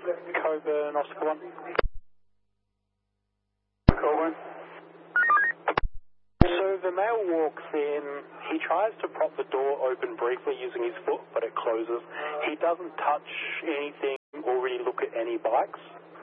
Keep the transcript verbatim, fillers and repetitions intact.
Coburn, Oscar one. Coburn. So the male walks in, he tries to prop the door open briefly using his foot, but it closes. He doesn't touch anything or really look at any bikes.